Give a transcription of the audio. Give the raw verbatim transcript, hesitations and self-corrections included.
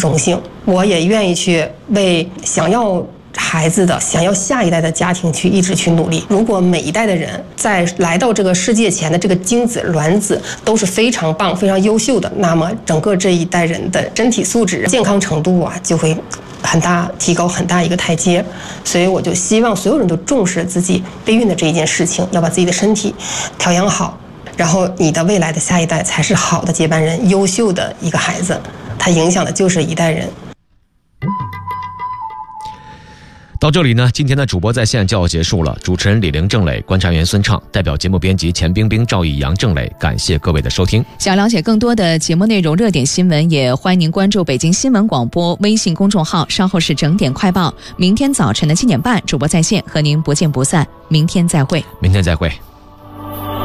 荣幸，我也愿意去为想要孩子的、想要下一代的家庭去一直去努力。如果每一代的人在来到这个世界前的这个精子、卵子都是非常棒、非常优秀的，那么整个这一代人的身体素质、健康程度啊，就会很大提高很大一个台阶。所以我就希望所有人都重视自己备孕的这一件事情，要把自己的身体调养好，然后你的未来的下一代才是好的接班人、优秀的一个孩子，它影响的就是一代人。 到这里呢，今天的主播在线就要结束了。主持人李玲、郑磊，观察员孙畅，代表节目编辑钱冰冰、赵毅、杨、郑磊，感谢各位的收听。 想了解更多的节目内容、热点新闻，也欢迎您关注北京新闻广播微信公众号。稍后是整点快报，明天早晨的七点半，主播在线和您不见不散。明天再会。 明天再会。